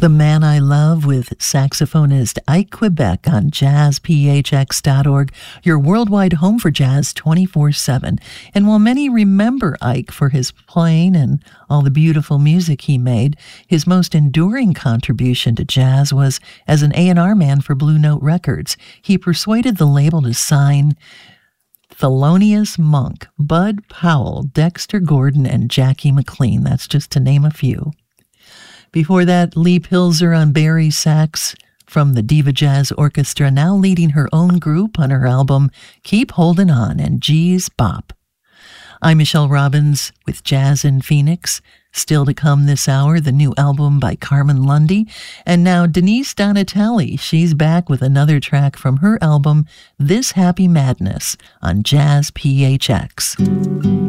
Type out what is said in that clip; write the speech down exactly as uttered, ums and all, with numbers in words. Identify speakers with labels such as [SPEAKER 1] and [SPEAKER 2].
[SPEAKER 1] The Man I Love with saxophonist Ike Quebec on jazz p h x dot org, your worldwide home for jazz twenty-four seven. And while many remember Ike for his playing and all the beautiful music he made, his most enduring contribution to jazz was as an A and R man for Blue Note Records. He persuaded the label to sign Thelonious Monk, Bud Powell, Dexter Gordon, and Jackie McLean. That's just to name a few. Before that, Lee Pilzer on Barry sax from the Diva Jazz Orchestra, now leading her own group on her album Keep Holdin' On and Geez Bop. I'm Michelle Robbins with Jazz in Phoenix. Still to come this hour, the new album by Carmen Lundy. And now Denise Donatelli, she's back with another track from her album This Happy Madness on Jazz P H X.